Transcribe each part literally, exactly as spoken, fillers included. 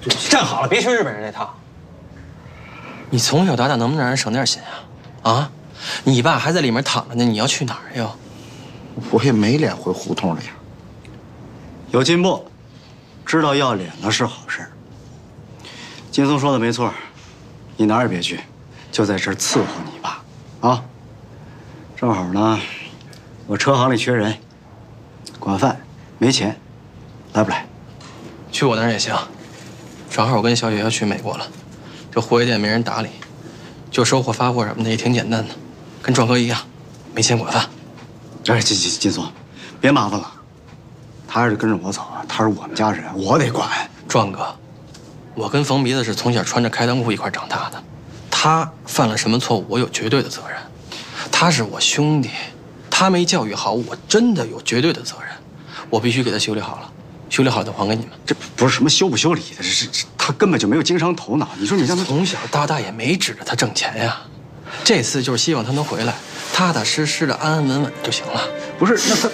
站好了，别学日本人那套。你从小到大能不能让人省点心啊？啊，你爸还在里面躺着呢，你要去哪儿呀？ 我也没脸回胡同里。 有进步，知道要脸了是好事。金松说的没错，你哪儿也别去，就在这儿伺候你爸啊。正好呢，我车行里缺人，管饭没钱，来不来？ 去我那儿也行，正好我跟小雪要去美国了，这货业店没人打理，就收货发货什么的也挺简单的，跟壮哥一样，没钱管饭。 哎，金金金松，别麻烦了，他要是跟着我走啊，他是我们家人，我得管。 壮哥，我跟冯鼻子是从小穿着开裆裤一块长大的，他犯了什么错误，我有绝对的责任。他是我兄弟，他没教育好，我真的有绝对的责任，我必须给他修理好了，修理好了再还给你们。 这不是什么修不修理的，这是这他根本就没有经商头脑。你说你让他从小到大也没指着他挣钱呀，这次就是希望他能回来，踏踏实实的、安安稳稳就行了。 不是那他，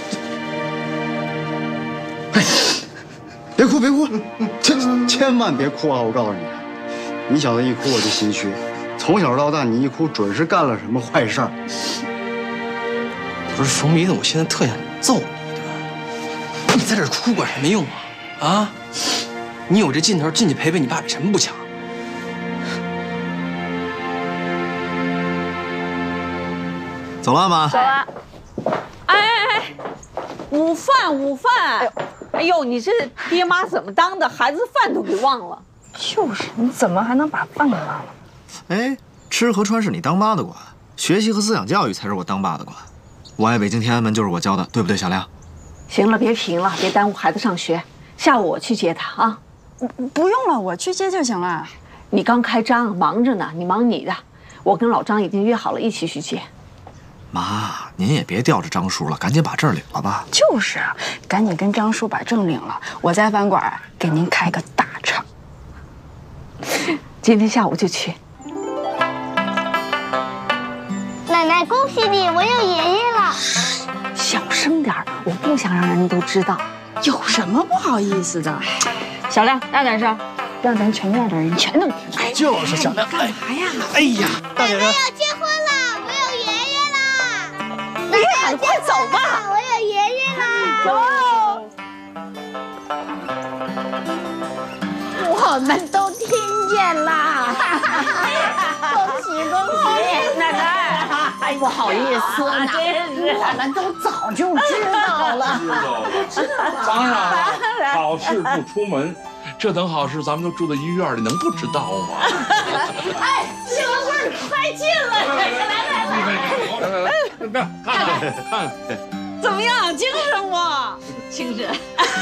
哎，别哭别哭，千千万别哭啊！我告诉你，你小子一哭我就心虚。从小到大，你一哭准是干了什么坏事儿。 不是冯鼻子，我现在特想揍你一顿。你在这哭管什么用啊？啊！你有这劲头，进去陪陪你爸比什么不强？ 走了吗？ 走了。哎哎哎，午饭午饭！哎呦，你这爹妈怎么当的？孩子饭都给忘了。 就是，你怎么还能把饭给忘了？ 哎，吃和穿是你当妈的管，学习和思想教育才是我当爸的管。我爱北京天安门就是我教的，对不对，小亮？ 行了，别贫了，别耽误孩子上学。下午我去接他啊。 不用了，我去接就行了。 你刚开张，忙着呢，你忙你的。我跟老张已经约好了，一起去接。 妈，您也别吊着张叔了，赶紧把证领了吧。 就是，赶紧跟张叔把证领了，我在饭馆给您开个大场。 今天下午就去。 奶奶，恭喜你，我有爷爷了。 小声点儿，我不想让人都知道。 有什么不好意思的？小亮，大点声，让咱全院的人全能听见。 就是小亮， 干嘛呀？ 哎呀，大点声！ 我要结婚了，我有爷爷啦！ 你喊快走吧！ 我有爷爷啦！ 走。我们都听见啦！ 恭喜恭喜！ 奶奶，哎，不好意思，真是我们都早就知道了。 知道了，当然了，好事不出门。这等好事，咱们都住在医院里，能不知道吗？ 哎，新闻会快进来！来来来， 看看看， 怎么样？精神不？ 精神。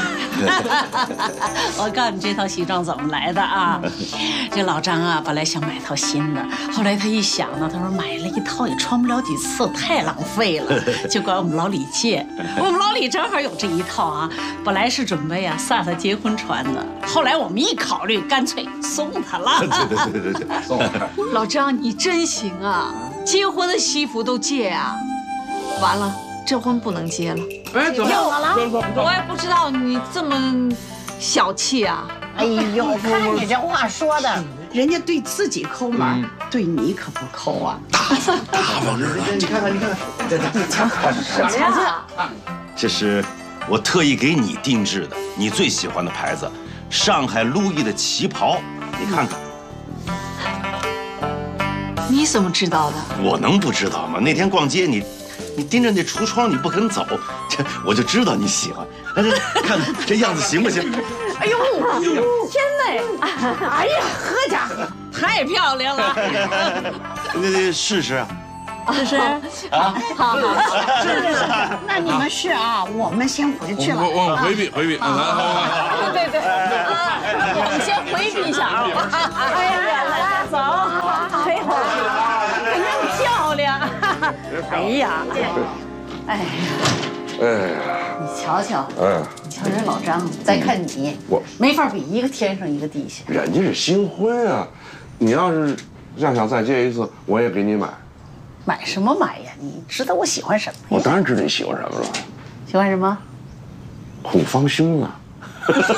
我告诉你这套西装怎么来的啊？这老张啊，本来想买套新的，后来他一想呢，他说买了一套也穿不了几次，太浪费了，就管我们老李借。我们老李正好有这一套啊，本来是准备啊赡他结婚穿的，后来我们一考虑，干脆送他了。 对对对对对，送他。 老张，你真行啊！结婚的西服都借啊！完了，这婚不能结了。 哎，怎么了？我也不知道你这么小气啊！ 哎呦，看你这话说的，人家对自己抠门，对你可不抠啊！ 大方大方着呢。 你看看，你看看，你瞧， 什么呀？ 这是我特意给你定制的，你最喜欢的牌子，上海路易的旗袍，你看看。 你怎么知道的？ 我能不知道吗？那天逛街你。你盯着那橱窗，你不肯走，这我就知道你喜欢。哎，这看看这样子行不行？ 哎呦，真美！哎呀，呵家伙，太漂亮了！ 那那试试啊， 试试啊！好好， 是是是。那你们试啊，我们先回去了。 我我回避回避。 对对对，我们先回避一下啊！哎呀，来走！哎呀，肯定漂亮！哎呀，哎呀， 哎呀， 你瞧瞧， 嗯， 你瞧人老张，再看你， 我没法比，一个天上一个地下。 人家是新婚啊，你要是要想再结一次，我也给你买。 买什么买呀？你知道我喜欢什么？ 我当然知道你喜欢什么了。 喜欢什么？ 虎方兄啊。